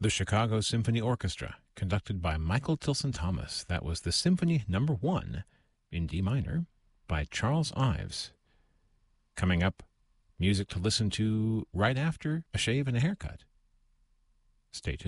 The Chicago Symphony Orchestra, conducted by Michael Tilson Thomas. That was the Symphony No. 1 in D minor by Charles Ives. Coming up, music to listen to right after a shave and a haircut. Stay tuned.